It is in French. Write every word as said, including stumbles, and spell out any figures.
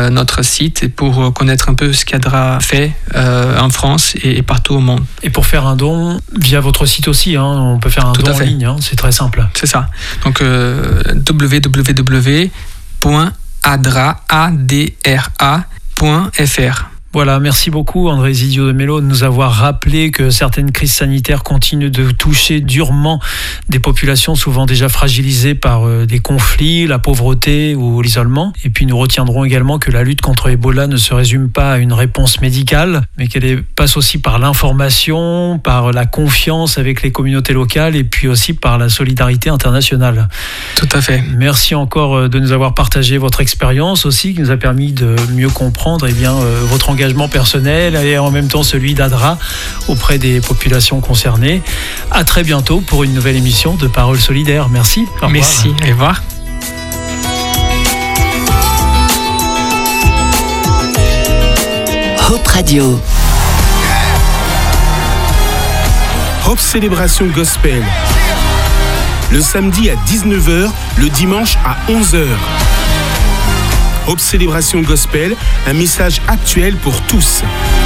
euh, notre site et pour connaître un peu ce qu'Adra fait euh, en France et, et partout au monde. Et pour faire un don, via votre site aussi, hein, on peut faire un Tout don à fait. en ligne, hein, c'est très simple. C'est ça. Donc euh, w w w point adra point f r. Voilà, merci beaucoup André Zidio de Mello de nous avoir rappelé que certaines crises sanitaires continuent de toucher durement des populations souvent déjà fragilisées par des conflits, la pauvreté ou l'isolement. Et puis nous retiendrons également que la lutte contre Ebola ne se résume pas à une réponse médicale, mais qu'elle passe aussi par l'information, par la confiance avec les communautés locales et puis aussi par la solidarité internationale. Tout à fait. Merci encore de nous avoir partagé votre expérience aussi, qui nous a permis de mieux comprendre eh bien, votre engagement personnel et en même temps celui d'Adra auprès des populations concernées. À très bientôt pour une nouvelle émission de Paroles solidaires. Merci. Au Merci. Au revoir. Hope Radio. Hope Célébration Gospel. Le samedi à dix-neuf heures, le dimanche à onze heures. Hope Célébration Gospel, un message actuel pour tous.